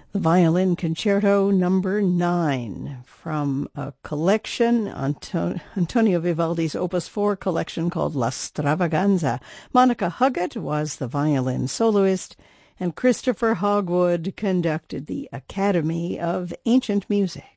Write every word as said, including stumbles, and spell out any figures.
The Violin Concerto Number nine from a collection, Anto- Antonio Vivaldi's Opus four collection called La Stravaganza. Monica Huggett was the violin soloist, and Christopher Hogwood conducted the Academy of Ancient Music.